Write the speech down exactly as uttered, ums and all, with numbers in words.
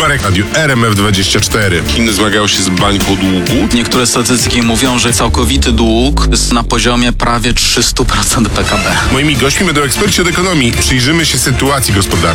Marek, Radiu R M F dwadzieścia cztery. Chiny zmagają się z bańką długu. Niektóre statystyki mówią, że całkowity dług jest na poziomie prawie trzysta procent P K B. Moimi gośćmi będą eksperci od ekonomii. Przyjrzymy się sytuacji gospodarczej.